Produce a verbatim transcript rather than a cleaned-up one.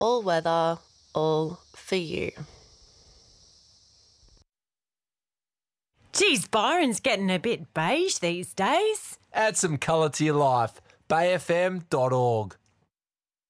all weather, all for you. Geez, Byron's getting a bit beige these days. Add some colour to your life. bay f m dot org.